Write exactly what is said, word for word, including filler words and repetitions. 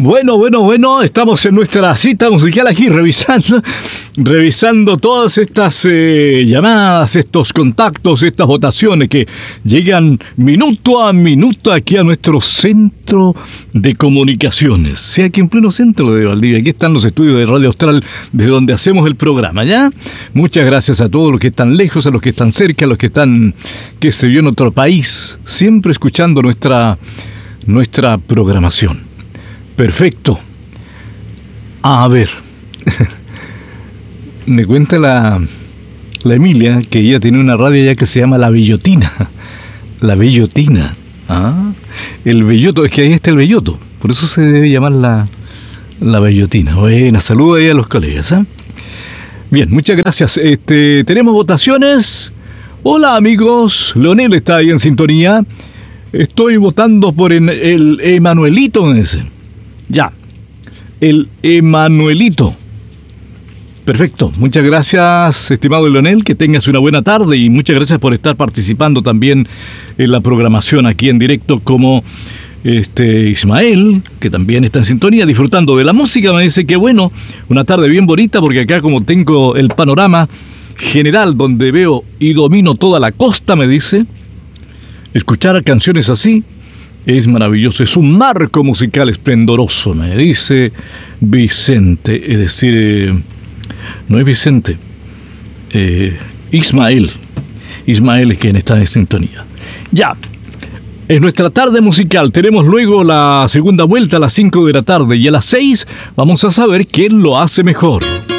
Bueno, bueno, bueno, estamos en nuestra cita musical aquí revisando, revisando todas estas eh, llamadas, estos contactos, estas votaciones que llegan minuto a minuto aquí a nuestro centro de comunicaciones. Sí, aquí en pleno centro de Valdivia, aquí están los estudios de Radio Austral, de donde hacemos el programa, ¿ya? Muchas gracias a todos los que están lejos, a los que están cerca, a los que están, qué sé yo, en otro país, siempre escuchando nuestra, nuestra programación. Perfecto. A ver, me cuenta la, la Emilia que ella tiene una radio ya que se llama La Bellotina. La Bellotina. Ah, el belloto, es que ahí está el belloto. Por eso se debe llamar la, la Bellotina. Buena, saludo ahí a los colegas, ¿eh? Bien, muchas gracias. Este, tenemos votaciones. Hola amigos, Leonel está ahí en sintonía. Estoy votando por el, el Emanuelito, ese. Ya, el Emanuelito. Perfecto, muchas gracias, estimado Leonel, que tengas una buena tarde y muchas gracias por estar participando también en la programación aquí en directo, como este Ismael, que también está en sintonía, disfrutando de la música. Me dice que bueno, una tarde bien bonita, porque acá como tengo el panorama general donde veo y domino toda la costa, me dice, escuchar canciones así es maravilloso, es un marco musical esplendoroso, me dice Vicente, es decir, eh, no es Vicente, eh, Ismael, Ismael es quien está en sintonía. Ya, es nuestra tarde musical, tenemos luego la segunda vuelta a las cinco de la tarde y a las seis vamos a saber quién lo hace mejor.